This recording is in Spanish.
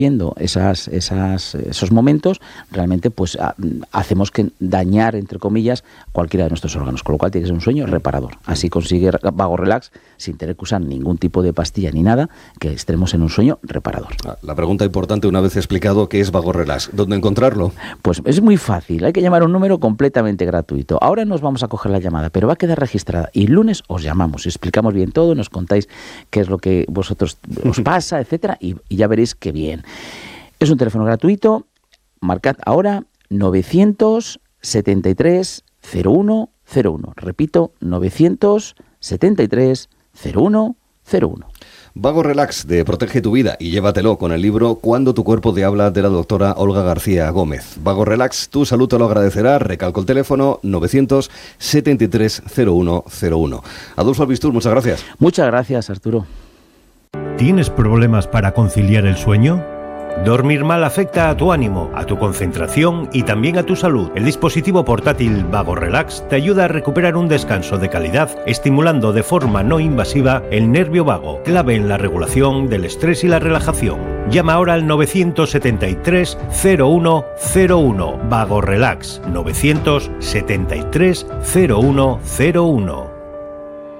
esos momentos, realmente pues hacemos que dañar, entre comillas, cualquiera de nuestros órganos, con lo cual tiene que ser un sueño reparador. Así consigue Vago Relax, sin tener que usar ningún tipo de pastilla ni nada, que estemos en un sueño reparador. La pregunta importante, una vez explicado qué es Vago Relax, ¿dónde encontrarlo? Pues es muy fácil, hay que llamar a un número completamente gratuito. Ahora nos vamos a coger la llamada, pero va a quedar registrada y el lunes os llamamos y explicamos bien todo, nos contáis qué es lo que vosotros os pasa, etcétera, y ya veréis qué bien. Es un teléfono gratuito, marcad ahora 973 0101. Repito, 973 0101. Vago Relax de Protege tu Vida y llévatelo con el libro Cuando tu cuerpo te habla, de la doctora Olga García Gómez. Vago Relax, tu salud te lo agradecerá. Recalco el teléfono 973 0101. Adolfo Albistur, muchas gracias. Muchas gracias, Arturo. ¿Tienes problemas para conciliar el sueño? Dormir mal afecta a tu ánimo, a tu concentración y también a tu salud. El dispositivo portátil Vago Relax te ayuda a recuperar un descanso de calidad, estimulando de forma no invasiva el nervio vago, clave en la regulación del estrés y la relajación. Llama ahora al 973 0101. Vago Relax 973 0101.